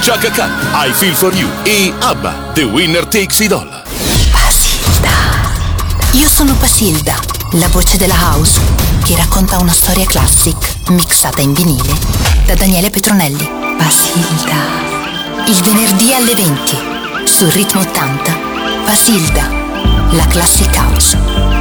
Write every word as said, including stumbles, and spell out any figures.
Chaka Khan, I Feel For You e ABBA, The Winner Takes It All. Basilda. Io sono Basilda, la voce della house che racconta una storia classic mixata in vinile da Daniele Petronelli. Basilda. Il venerdì alle venti su Ritmo ottanta. Basilda, la classic house.